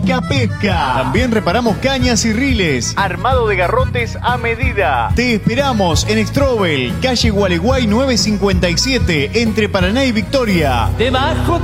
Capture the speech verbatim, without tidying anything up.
Pesca Pesca. También reparamos cañas y riles. Armado de garrotes a medida. Te esperamos en Strobel, calle Gualeguay nueve cincuenta y siete, entre Paraná y Victoria. Debajo